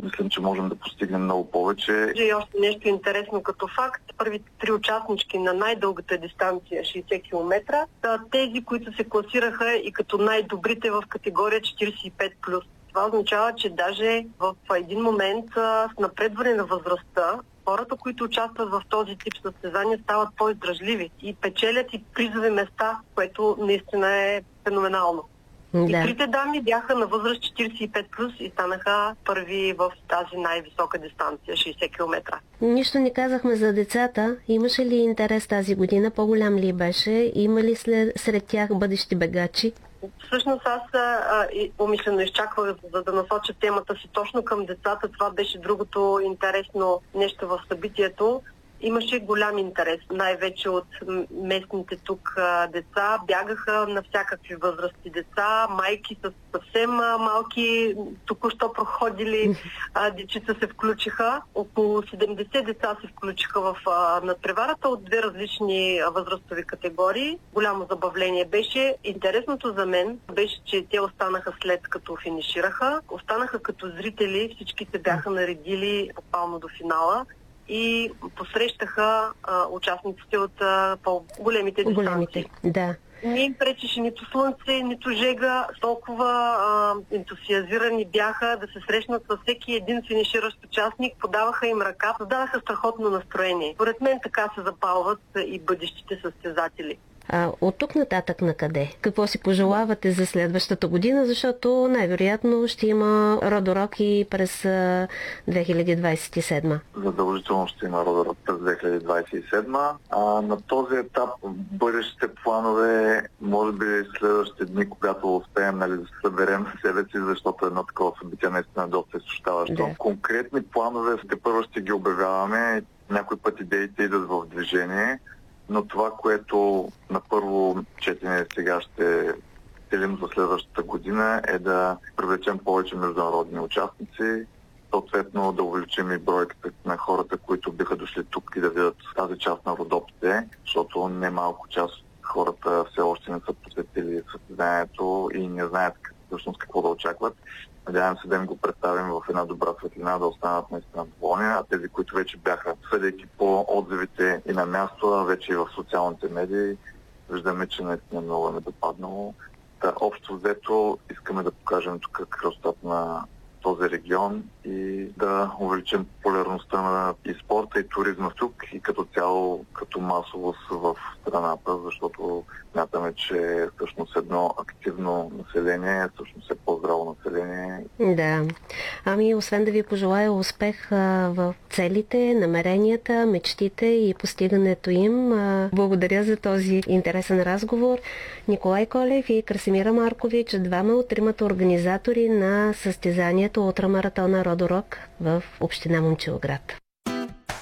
мислим, че можем да постигнем много повече. И още нещо интересно като факт. Първите 3 участнички на най-дългата дистанция, 60 км, са тези, които се класираха и като най-добрите в категория 45+. Това означава, че даже в един момент с напредване на възрастта, хората, които участват в този тип състезания, стават по-издръжливи и печелят и призови места, което наистина е феноменално. Да. И 3 дами бяха на възраст 45+, и станаха първи в тази най-висока дистанция, 60 км. Нищо не казахме за децата. Имаше ли интерес тази година? По-голям ли беше? Има ли сред тях бъдещи бегачи? Всъщност аз умишлено изчаквах, за да насоча темата си точно към децата. Това беше другото интересно нещо в събитието. Имаше голям интерес, най-вече от местните тук деца. Бягаха на всякакви възрасти деца, майки с съвсем малки, току-що проходили дечица се включиха. Около 70 деца се включиха в надпреварата от 2 различни възрастови категории. Голямо забавление беше. Интересното за мен беше, че те останаха след като финишираха. Останаха като зрители, всички се бяха наредили буквално до финала и посрещаха участниците от по-големите дистанции. Да. Не им пречеше нито слънце, нито жега. Толкова ентусиазирани бяха да се срещнат с всеки един финиширащ участник, подаваха им ръка, създадаха страхотно настроение. Според мен така се запалват и бъдещите състезатели. От тук нататък на къде? Какво си пожелавате за следващата година? Защото най-вероятно ще има Родорок и през 2027. Задължително ще има Родорок през 2027. На този етап бъдещите планове, може би следващите дни, когато успеем да се съберем себе си, защото едно такова събитие наистина е доста изсущаващо. Да. Конкретни планове първо ще ги обявяваме. Някой път идеите идат в движение. Но това, което на първо четене сега ще целим за следващата година, е да привлечем повече международни участници, съответно да увеличим и бройката на хората, които биха дошли тук и да видят тази част на Родопите, защото немалко част от хората все още не са посетили състезанието и не знаят всъщност какво да очакват. Надявам се да им го представим в една добра светлина, да останат наистина доволни, а тези, които вече бяха, съдейки по отзивите и на място, а вече и в социалните медии, виждаме, че наистина много е допаднало. Общо взето искаме да покажем тук красотата на този регион и да увеличим популярността на и спорта, и туризма тук, и като цяло, като масовост в страната, защото смятаме, че всъщност едно активно население, всъщност е по-здраво население. Да. Освен да ви пожелая успех в целите, намеренията, мечтите и постигането им, благодаря за този интересен разговор. Николай Колев и Красимира Маркович, двама от 3 организатори на състезанието ултрамаратона Родорок в община Момчилград.